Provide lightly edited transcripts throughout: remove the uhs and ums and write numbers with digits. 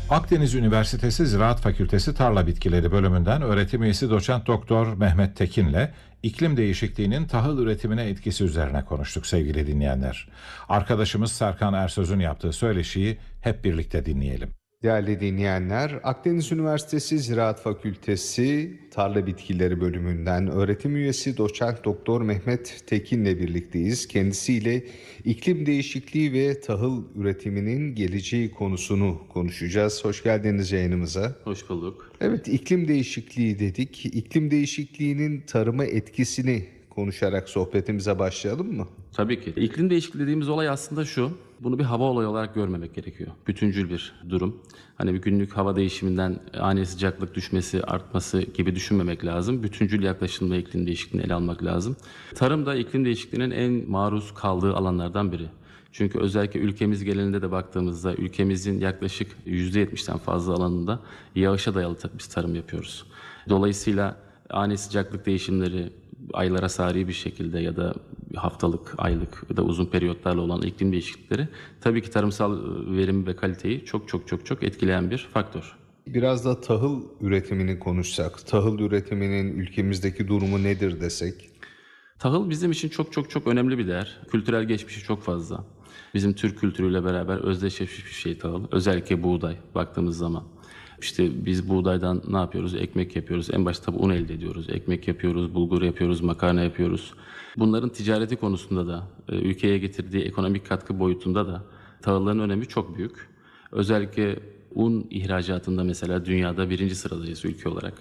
Akdeniz Üniversitesi Ziraat Fakültesi Tarla Bitkileri bölümünden öğretim üyesi doçent doktor Mehmet Tekin'le iklim değişikliğinin tahıl üretimine etkisi üzerine konuştuk sevgili dinleyenler. Arkadaşımız Serkan Ersöz'ün yaptığı söyleşiyi hep birlikte dinleyelim. Değerli dinleyenler, Akdeniz Üniversitesi Ziraat Fakültesi Tarla Bitkileri bölümünden öğretim üyesi doçent doktor Mehmet Tekin'le birlikteyiz. Kendisiyle iklim değişikliği ve tahıl üretiminin geleceği konusunu konuşacağız. Hoş geldiniz yayınımıza. Hoş bulduk. Evet, iklim değişikliği dedik. İklim değişikliğinin tarıma etkisini konuşarak sohbetimize başlayalım mı? Tabii ki. İklim değişikliği dediğimiz olay aslında şu. Bunu bir hava olayı olarak görmemek gerekiyor. Bütüncül bir durum. Hani bir günlük hava değişiminden ani sıcaklık düşmesi, artması gibi düşünmemek lazım. Bütüncül yaklaşımla iklim değişikliğini ele almak lazım. Tarım da iklim değişikliğinin en maruz kaldığı alanlardan biri. Çünkü özellikle ülkemiz genelinde de baktığımızda ülkemizin yaklaşık %70'ten fazla alanında yağışa dayalı biz tarım yapıyoruz. Dolayısıyla ani sıcaklık değişimleri, aylara sari bir şekilde ya da haftalık, aylık ya da uzun periyotlarla olan iklim değişiklikleri tabii ki tarımsal verimi ve kaliteyi çok etkileyen bir faktör. Biraz da tahıl üretimini konuşsak, tahıl üretiminin ülkemizdeki durumu nedir desek? Tahıl bizim için çok önemli bir değer. Kültürel geçmişi çok fazla. Bizim Türk kültürüyle beraber özdeşleşmiş bir şey tahıl. Özellikle buğday baktığımız zaman. İşte biz buğdaydan ne yapıyoruz? Ekmek yapıyoruz. En başta tabii un elde ediyoruz. Ekmek yapıyoruz, bulgur yapıyoruz, makarna yapıyoruz. Bunların ticareti konusunda da, ülkeye getirdiği ekonomik katkı boyutunda da tahılların önemi çok büyük. Özellikle un ihracatında mesela dünyada birinci sıradayız ülke olarak.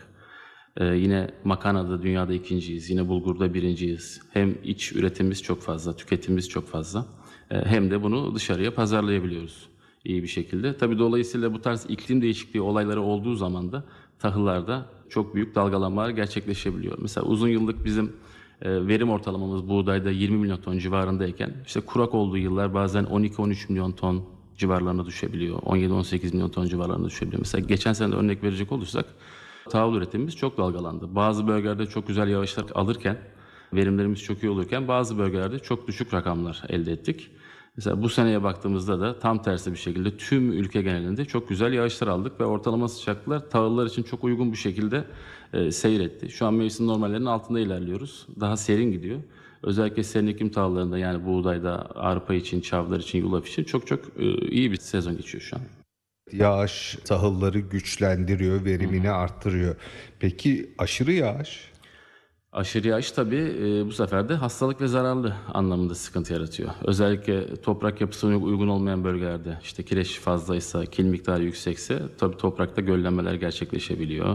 Yine makarnada dünyada ikinciyiz, yine bulgurda birinciyiz. Hem iç üretimimiz çok fazla, tüketimimiz çok fazla. Hem de bunu dışarıya pazarlayabiliyoruz iyi bir şekilde. Tabii dolayısıyla bu tarz iklim değişikliği olayları olduğu zaman da tahıllarda çok büyük dalgalanmalar gerçekleşebiliyor. Mesela uzun yıllık bizim verim ortalamamız buğdayda 20 milyon ton civarındayken işte kurak olduğu yıllar bazen 12-13 milyon ton civarlarına düşebiliyor. 17-18 milyon ton civarlarına düşebiliyor. Mesela geçen sene örnek verecek olursak tahıl üretimimiz çok dalgalandı. Bazı bölgelerde çok güzel yağışlar alırken, verimlerimiz çok iyi olurken bazı bölgelerde çok düşük rakamlar elde ettik. Mesela bu seneye baktığımızda da tam tersi bir şekilde tüm ülke genelinde çok güzel yağışlar aldık ve ortalama sıcaklıklar tahıllar için çok uygun bir şekilde seyretti. Şu an mevsim normallerinin altında ilerliyoruz. Daha serin gidiyor. Özellikle serin iklim tahıllarında yani buğdayda, arpa için, çavdar için, yulaf için çok iyi bir sezon geçiyor şu an. Yağış tahılları güçlendiriyor, verimini arttırıyor. Peki aşırı yağış? Aşırı yağış tabii bu sefer de hastalık ve zararlı anlamında sıkıntı yaratıyor. Özellikle toprak yapısına uygun olmayan börgelerde işte kireç fazlaysa, kil miktarı yüksekse tabii toprakta göllenmeler gerçekleşebiliyor.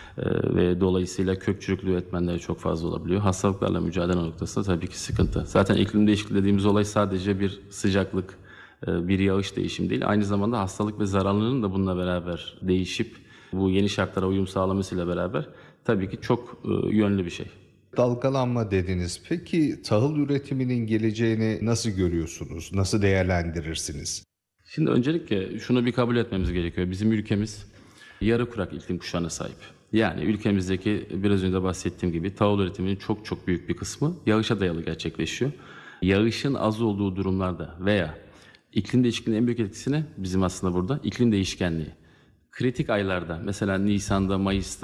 Ve dolayısıyla kök çürüklüğü etmenleri çok fazla olabiliyor. Hastalıklarla mücadele noktasında tabii ki sıkıntı. Zaten iklim değişikliği dediğimiz olay sadece bir sıcaklık, bir yağış değişimi değil. Aynı zamanda hastalık ve zararlının da bununla beraber değişip bu yeni şartlara uyum sağlamasıyla beraber tabii ki çok yönlü bir şey. Dalgalanma dediniz. Peki tahıl üretiminin geleceğini nasıl görüyorsunuz? Nasıl değerlendirirsiniz? Şimdi öncelikle şunu bir kabul etmemiz gerekiyor. Bizim ülkemiz yarı kurak iklim kuşağına sahip. Yani ülkemizdeki biraz önce bahsettiğim gibi tahıl üretiminin çok büyük bir kısmı yağışa dayalı gerçekleşiyor. Yağışın az olduğu durumlarda veya iklim değişikliğinin en büyük etkisi ne? Bizim aslında burada iklim değişkenliği. Kritik aylarda mesela Nisan'da, Mayıs'ta